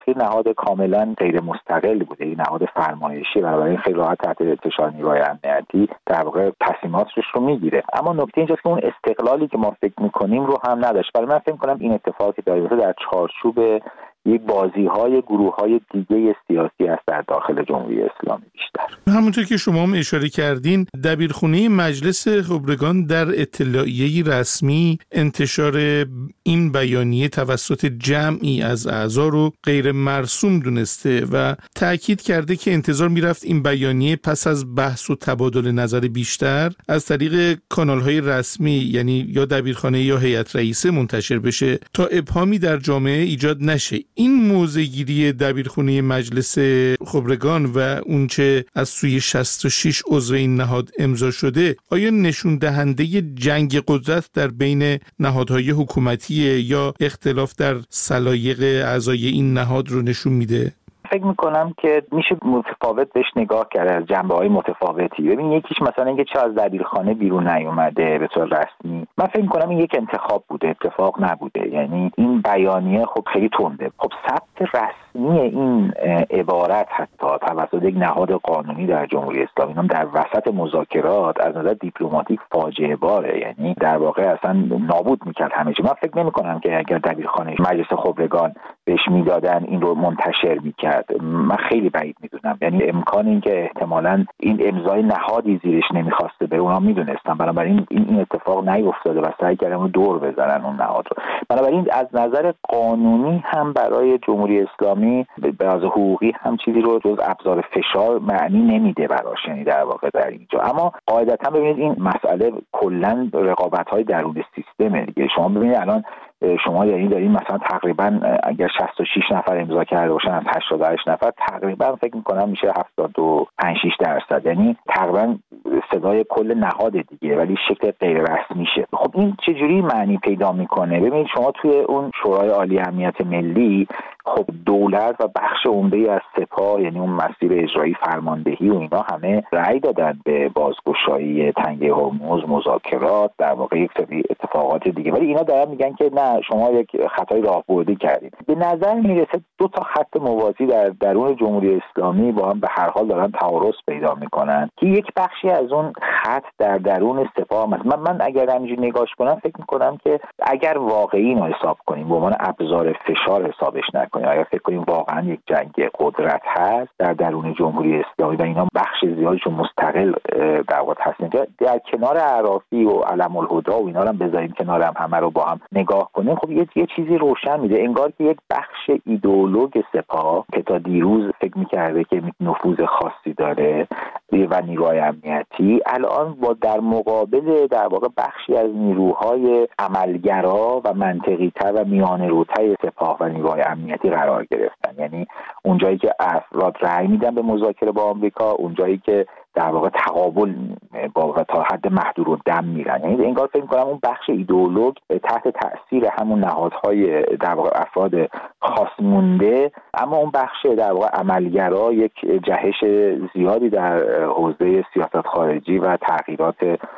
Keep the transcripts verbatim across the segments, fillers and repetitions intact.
که نهاد کاملا غیر مستقل بوده، این نهاد فرمایشی، بنابراین خیلی راحت تحت انتشار نیروهای امنیتی در واقع تصمیماتش رو میگیره. اما نکته اینجاست که اون استقلالی که ما فکر میکنیم رو هم نداشت. برای من فکر میکنم این اتفاقی داره در چارچوب یک بازی‌های گروه‌های دیگه سیاسی است در داخل جمهوری اسلامی بیشتر. همونطور که شما هم اشاره کردین، دبیرخونه مجلس خبرگان در اطلاعیه‌ای رسمی انتشار این بیانیه توسط جمعی از اعضا رو غیر مرسوم دونسته و تأکید کرده که انتظار میرفت این بیانیه پس از بحث و تبادل نظر بیشتر از طریق کانال‌های رسمی، یعنی یا دبیرخانه یا هیئت رئیسه منتشر بشه تا ابهامی در جامعه ایجاد نشه. این موضع‌گیری دبیرخونه مجلس خبرگان و اونچه از سوی شصت و شش عضو این نهاد امضا شده، آیا نشون دهنده جنگ قدرت در بین نهادهای حکومتی یا اختلاف در سلایق اعضای این نهاد رو نشون میده؟ فکر میکنم که میشه متفاوت بهش نگاه کرد از جنبه‌های متفاوتی. ببین یکیش مثلا اینکه چه از دبیرخانه بیرون نیومده به طور رسمی، من فکر میکنم این یک انتخاب بوده، اتفاق نبوده. یعنی این بیانیه خب خیلی تنده. خب ثبت رسمی این عبارت حتی توسط یک نهاد قانونی در جمهوری اسلامی هم در وسط مذاکرات از نظر دیپلماتیک فاجعه باره، یعنی در واقع اصلا نابود میکرد همه چی. من فکر نمیکنم که اگر دبیرخانه مجلس خبرگان بهش میدادن این رو منتشر میکرد. من خیلی بعید میدونم، یعنی امکان این که احتمالاً این امضای نهادی زیرش نمیخواسته به اونا میدونستم، بنابراین این این اتفاق نیفتاده و سعی کردن رو دور بزنن اون نهاد رو. بنابراین از نظر قانونی هم برای جمهوری اسلامی به لحاظ حقوقی هم چیزی رو جز ابزار فشار معنی نمیده براش، یعنی در واقع در اینجا. اما قاعدتا ببینید این مسئله کلا رقابت‌های درون سیستمه دیگه. شما ببینید الان شما یعنی دارین مثلا تقریبا اگر شصت و شش نفر امضا کرده باشن از هشتاد و هشت نفر، تقریبا فکر می‌کنم میشه هفتاد و پنج شش درصد، یعنی تقریبا صدای کل نهاد دیگه، ولی شکل غیر رسمیشه. خب این چجوری معنی پیدا میکنه؟ ببینید شما توی اون شورای عالی امنیت ملی خب دولت و بخش عمده‌ای از سپاه، یعنی اون مسیر اجرایی فرماندهی و اینا همه رأی دادن به بازگشایی تنگه هرمز، مذاکرات، در واقع یک سری اتفاقات دیگه، ولی اینا دارن میگن که نه شما یک خطای راهبردی کردید. به نظر میرسه دو تا خط موازی در درون جمهوری اسلامی با هم به هر حال دارن تعارض پیدا میکنن که یک بخشی از اون خط در درون سپاه مثلا من, من اگر همینجوری نگاش کنم فکر میکنم که اگر واقعی اینو حساب کنیم به عنوان ابزار فشار حسابش نکنیم، اگر فکر کنیم واقعا یک جنگ قدرت هست در درون جمهوری اسلامی و اینا بخش زیادشون مستقل در واقع تصمیم در کنار اعرافی و علم الهدی و اینا رو هم بذاریم کنار هم همه رو با هم نگاه کنیم، خب یه, یه چیزی روشن میده. انگار که یک بخش ایدئولوژ سپاه که تا دیروز فکر میکرده که نفوذ خاصی داره و نیروهای امنیتی، الان با در مقابل در واقع بخشی از نیروهای عملگرا و منطقی تر و میانه روتر سپاه و نیروهای امنیتی قرار گرفتن. یعنی اونجایی که افراد رأی میدن به مذاکره با آمریکا، اونجایی که در واقع تقابل با تا حد محدودالدم میرن، یعنی انگار فکر می‌کنم اون بخش ایدئولوژ تحت تأثیر همون نهادهای در واقع افراد خاص مونده، اما اون بخش در واقع عملگرا یک جهش زیادی در حوزه سیاست خارجی و تغییرات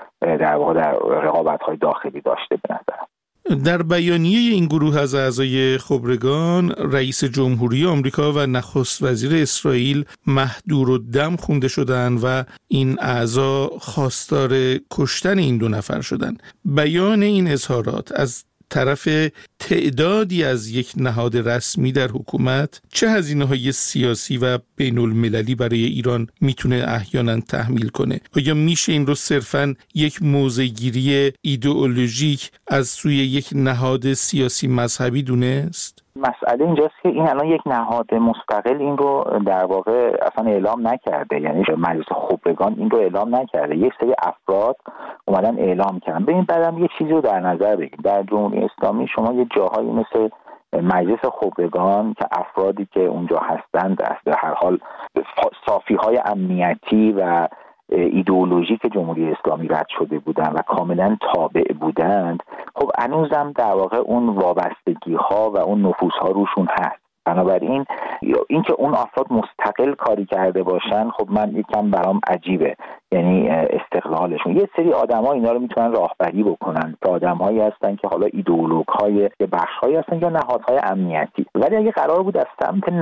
در واقع در رقابت‌های داخلی داشته به نظرم. در بیانیه این گروه از اعضای خبرگان، رئیس جمهوری آمریکا و نخست وزیر اسرائیل مهدورالدم خونده شدند و این اعضا خواستار کشتن این دو نفر شدند. بیان این اظهارات از طرف تعدادی از یک نهاد رسمی در حکومت چه هزینه‌های سیاسی و بین المللی برای ایران میتونه احیانا تحمیل کنه؟ آیا میشه این رو صرفاً یک موضع‌گیری ایدئولوژیک از سوی یک نهاد سیاسی مذهبی دونست؟ مسئله اینجاست که این الان یک نهاد مستقل این رو در واقع اصلا اعلام نکرده، یعنی مجلس خبرگان این رو اعلام نکرده، یک سری افراد اومدن اعلام کردن. ببین بعدم یه چیزی رو در نظر بگیرید، در جمهوری اسلامی شما یه جاهایی مثل مجلس خبرگان که افرادی که اونجا هستند در هر حال صافی‌های امنیتی و ایدئولوژی که جمهوری اسلامی رد شده بودند و کاملا تابع بودند، خب هنوزم در واقع اون وابستگی ها و اون نفوذ ها روشون هست. بنابراین اینکه اون افراد مستقل کاری کرده باشن خب من یکم برام عجیبه، یعنی استقلالشون. یه سری آدم‌ها اینا رو میتونن راهبری بکنن، که آدم‌هایی هستن که حالا ایدئولوژهای یا بخش‌هایی هستن یا نهادهای امنیتی، ولی اگه قرار بود از سمت